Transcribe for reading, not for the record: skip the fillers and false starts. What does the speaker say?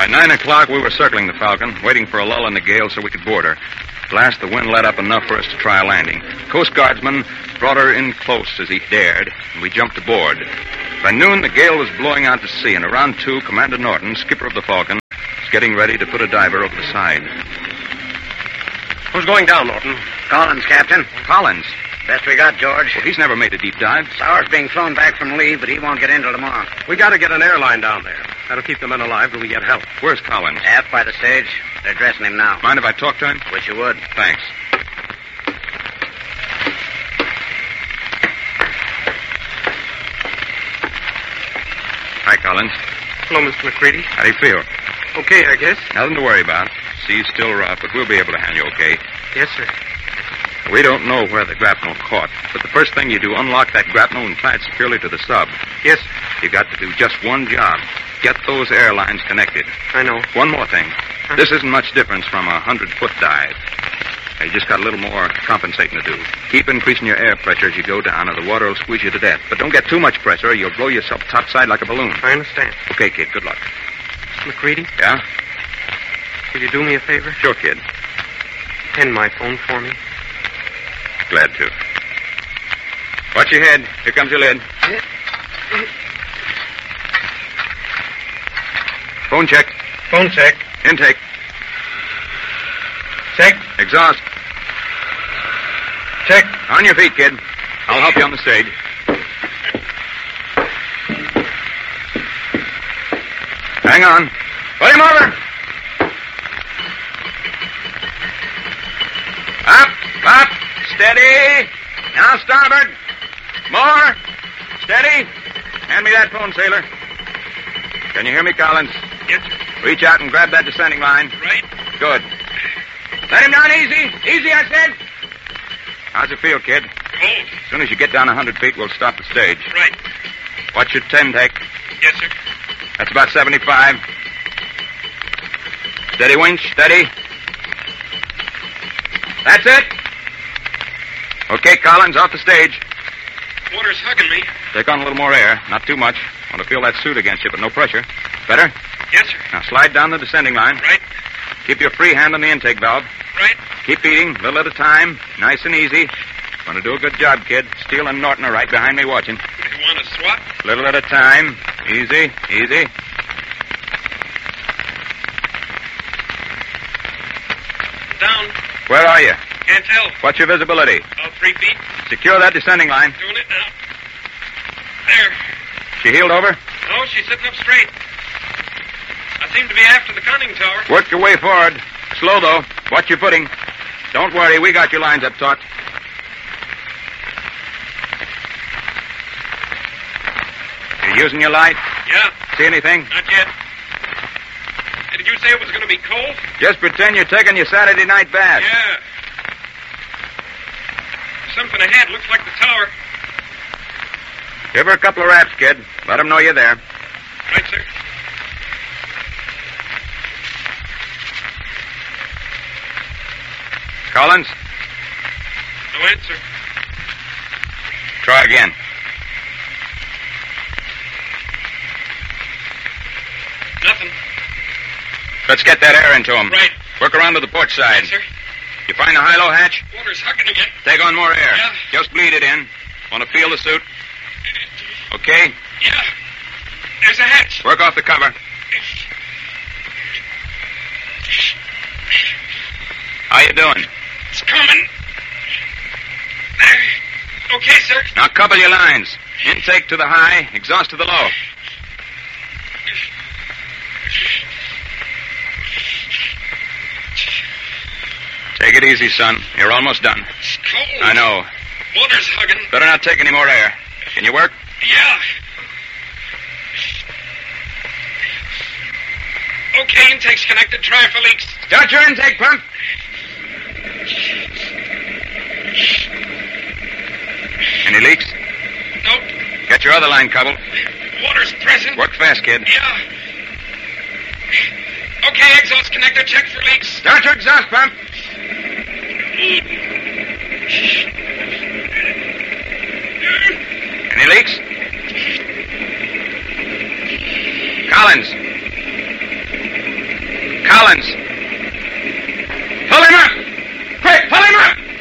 By 9 o'clock, we were circling the Falcon, waiting for a lull in the gale so we could board her. At last, the wind let up enough for us to try a landing. Coast Guardsman brought her in close as he dared, and we jumped aboard. By noon, the gale was blowing out to sea, and around 2, Commander Norton, skipper of the Falcon, was getting ready to put a diver over the side. Who's going down, Norton? Collins, Captain. Collins? Best we got, George. Well, he's never made a deep dive. Sauer's being flown back from leave, but he won't get in till tomorrow. We got to get an airline down there. That'll keep the men alive till we get help. Where's Collins? Aft by the stage. They're dressing him now. Mind if I talk to him? Wish you would. Thanks. Hi, Collins. Hello, Mr. McCready. How do you feel? Okay, I guess. Nothing to worry about. Sea's still rough, but we'll be able to handle you okay. Yes, sir. We don't know where the grapnel caught, but the first thing you do, unlock that grapnel and tie it securely to the sub. Yes, sir. You got to do just one job. Get those air lines connected. I know. One more thing. This isn't much difference from a 100-foot dive. You just got a little more compensating to do. Keep increasing your air pressure as you go down, or the water will squeeze you to death. But don't get too much pressure, or you'll blow yourself topside like a balloon. I understand. Okay, kid, good luck. Mr. McCready? Yeah? Will you do me a favor? Sure, kid. Pin my phone for me. Glad to. Watch your head. Here comes your lid. Phone check. Phone check. Intake. Check. Exhaust. Check. On your feet, kid. I'll help you on the stage. Hang on. Put him over. Up. Steady. Now starboard. More. Steady. Hand me that phone, sailor. Can you hear me, Collins? Yes, sir. Reach out and grab that descending line. Right. Good. Let him down easy. Easy, I said. How's it feel, kid? Cold. As soon as you get down 100 feet, we'll stop the stage. Right. What's your 10 take? Yes, sir. That's about 75. Steady, winch. Steady. That's it. Okay, Collins, off the stage. Water's hugging me. Take on a little more air. Not too much. Want to feel that suit against you, but no pressure. Better? Yes, sir. Now slide down the descending line. Right. Keep your free hand on the intake valve. Right. Keep eating, little at a time. Nice and easy. Want to do a good job, kid. Steele and Norton are right behind me watching. You want to swap? Little at a time. Easy, easy. Down. Where are you? Can't tell. What's your visibility? About 3 feet. Secure that descending line. Doing it now. There. She heeled over? No, she's sitting up straight. I seem to be after the conning tower. Work your way forward. Slow, though. Watch your footing. Don't worry, we got your lines up taut. You using your light? Yeah. See anything? Not yet. Did you say it was going to be cold? Just pretend you're taking your Saturday night bath. Yeah. Something ahead. Looks like the tower. Give her a couple of raps, kid. Let them know you're there. Right, sir. Collins? No answer. Try again. Nothing. Let's get that air into him. Right. Work around to the port side. Yes, sir. You find the high-low hatch? Water's hugging again. Take on more air. Yeah. Just bleed it in. Want to feel the suit? Okay? Yeah. There's a hatch. Work off the cover. How you doing? It's coming. There. Okay, sir. Now couple your lines. Intake to the high, exhaust to the low. Take it easy, son. You're almost done. It's cold. I know. Water's hugging. Better not take any more air. Can you work? Yeah. Okay, intake's connected. Try for leaks. Start your intake pump. Any leaks? Nope. Get your other line coupled. Water's pressing. Work fast, kid. Yeah. Okay, exhaust connector. Check for leaks. Start your exhaust pump. Any leaks? Collins. ambulance.